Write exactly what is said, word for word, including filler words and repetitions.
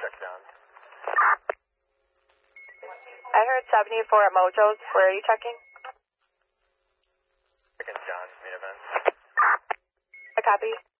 check John. I heard seventy-four at Mojo's. Where are you checking? Checking John, main event. A copy.